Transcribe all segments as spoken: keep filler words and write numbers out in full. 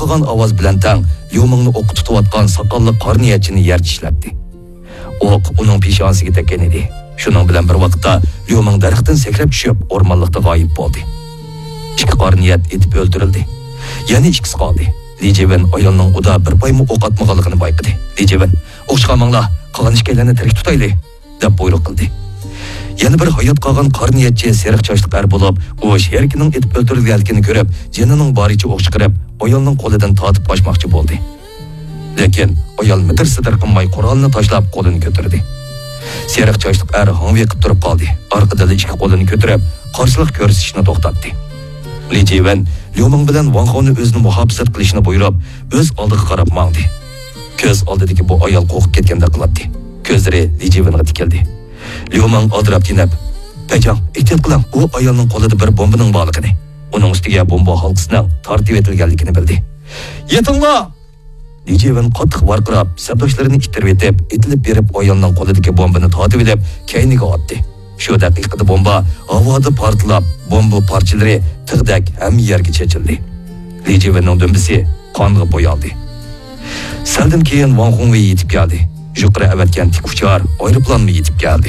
yanqıgan ovoz bilan tang Liumingni o'q tutayotgan soqolli qarniyatchini yer tishlabdi. O'q uning peshonasiga tekkan edi. Shuning bilan bir vaqtda Liuming daraxtdan sakrab tushib, o'rmonlikda g'oyib bo'ldi. Ikki qarniyat etib o'ldirildi. Yana ikkisi qoldi. Li Jiwen ayolning uda bir poymi o'q atmaganligini bayqadi. Li Jiwen, o'q chiqamanglar, qolgan ishkalarni tirik tutayli, deb buyruq qildi. Yana bir hayot qolgan qarniyatchi seriq chochliq er bo'lib, u sherkining etib o'ldirilganligini ko'rib, jinining boricha o'q chiqarib, ayolning qo'lidan tortib qochmoqchi bo'ldi. Lekin ayol midir-sidir qilmay qurolni tashlab qo'lini ko'tardi. Seriq chochliq er hongvi qilib turib qoldi. Orqadan ikki qo'lini ko'tarib, qarshilik ko'rsatishni to'xtatdi. Li Jiwen Liuming bilan Wang Hongni o'zini muhofazat qilishni buyurib, o'z oldiga qarab mangdi. Ko'z oldidagi bu ayol qo'rqib ketganda qiladi. Ko'zlari Li Jiwenga tikildi. Liuming odrab tinib, "Pejang, ehtiyot qiling, u ayolning qo'lida bir bombaning borligini, uning ustiga bomba halqasining tortib etilganligini bildi." "Yetinglar!" Li Jiwen qattiq varqirab, sabdoshlarini ittirib etib, etilib berib ayolning qo'lidagi bombani tortib olib, keyniga otdi. Shu daqiqada bomba havoda portlab, bomba parchalari tig'dak ham yerga chechildi. Li Jiwenning dumbisi qonga bo'yaldi. Saldan keyin Wang Hongwei yetib keldi. Yuqori avatgan tik uchar aeroplanmi yetib keldi.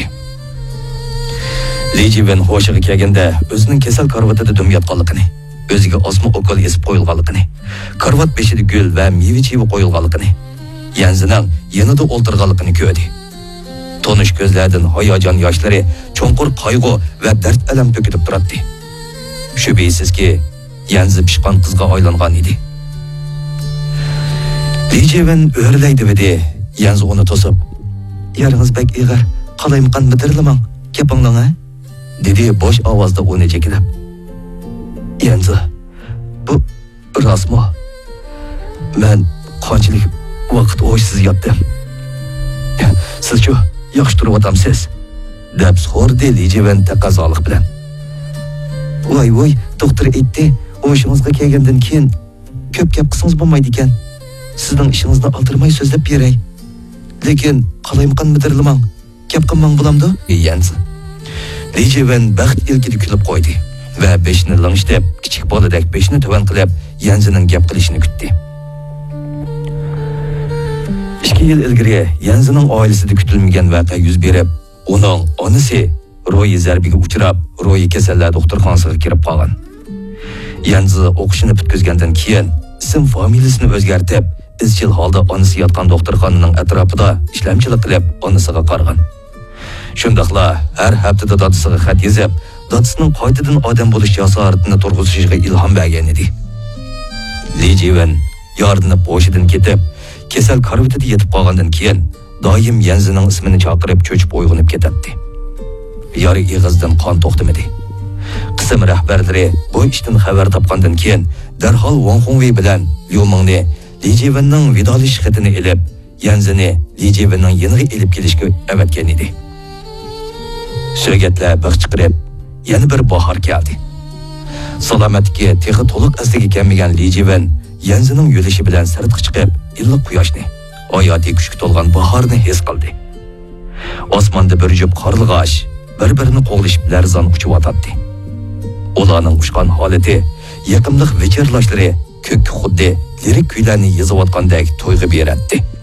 Li Jiwen hoshiga kelganda o'zining kasal karvatida dum yotganligini, o'ziga osma o'kol esib qo'yilganligini, karvat beshida gul va meva-cheva qo'yilganligini, yanzining yanida o'ltirganligini ko'rdi. Tonish ko'zlardan hayajon yoshlari, cho'nqur qayg'u va dard alam to'kilib turardi. Shubhisizki, yanzi pishqon qizga aylangan edi. Li Jiwen o'rlaydi dedi. Yanzi onu to'sib, "Yaringiz bek ig'ir, qalaymiqan midirlamang, gapinglarni?" dedi bosh ovozda uni chekilib. "Yanzi, bu rostmi? Men qanchalik vaqt o'ysiz yotdim. Siz-chu, yaxshi turib o'tamsiz?" deb so'radi Li Jiwen taqozolik bilan. "Voy voy, doktor aytdi, o'shingizga kelgandan keyin ko'p gap qilsangiz bo'lmaydi ekan. Sizning ishingizni oldirmay so'zlab beray. Lekin qalaymiqan midirlamang, gap qilmang bo'lamdi?" Yanzi. Li Jiwen baxt ilkida kulib qo'ydi va beshni langishtab, kichik boladek beshni tuvan qilib, Yanzining gap qilishini kutdi. ikki yil ilgari Yanzining oilasida kutilmagan voqea yuz berib, uning onasi ro'yi zarbiga uchrab, ro'yi kasallar doktorxonasiga kirib qolgan. Yanzi o'qishini bitkazgandan keyin ism familiyasini o'zgartirib, izchil holda onasi yotgan doktorxonaning atrofida ishlamchilik qilib, onasiga qargan. Shundaqla har haftada dadasiga xat yozib, dadasining qaytadan odam bo'lish jasoratini turg'izishiga ilhom bergan edi. Li Jiwen yordini bo'shidan ketib, kasal karvatida yetib qolgandan keyin doim Yanzining ismini chaqirib cho'chib uyg'onib ketadi. Yori ig'izdan qon to'xtamadi. Qism rahbarlari bu ishdan xabar topgandan keyin darhol Wang Hongwei bilan Liumingni Li Jiwenning vidolish xatini elib, Yanzini Li Jiwenning yeniga elib kelishga avatgan edi. Suratlar bir chiqirib, yana bir bahor keldi. Salomatlikka texi to'liq asliga kelmagan Li Jiwen Yanzining yo'lishi bilan sirtqa chiqib, illiq quyoshni, hayotiy kuchga to'lgan bahorni his qildi. Osmonda bir jup qorlig'ash bir-birini qo'g'lishib larzon uchib o'tadi. Ularning ushgan holati, yaqimliq vichirlashlari ko'kka xuddi lirik kuylarni yozayotgandek to'yg'i beradi.